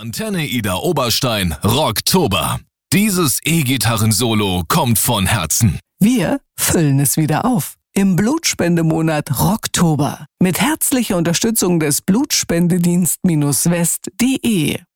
Antenne Ida Oberstein Rocktober. Dieses E-Gitarren-Solo kommt von Herzen. Wir füllen es wieder auf. Im Blutspendemonat Rocktober. Mit herzlicher Unterstützung des Blutspendedienst-west.de.